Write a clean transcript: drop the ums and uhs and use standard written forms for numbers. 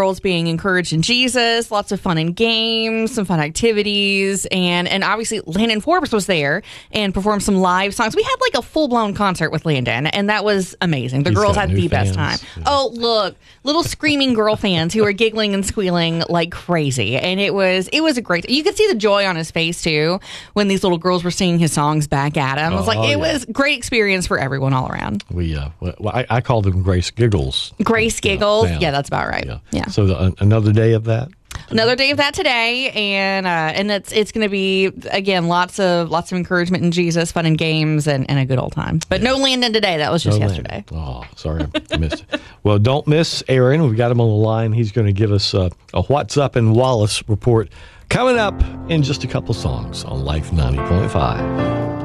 girls being encouraged in Jesus, lots of fun and games, some fun activities, and obviously Landon Forbes was there and performed some live songs. We had like a full-blown concert with Landon, and that was amazing. The girls had the best time. Yeah. Oh, look, little screaming girl fans who were giggling and squealing like crazy, and it was a great. You could see the joy on his face too when these little girls were singing his songs back at him. It was it was a great experience for everyone all around. I call them Grace Giggles. Grace Giggles, yeah, that's about right. Yeah. So another day of that. Another day of that today, and it's going to be again lots of encouragement in Jesus, fun and games, and a good old time. But no Landon today. That was just yesterday. Oh, sorry, I missed it. Well, don't miss Aaron. We've got him on the line. He's going to give us a What's Up in Wallace report coming up in just a couple songs on Life 90.5.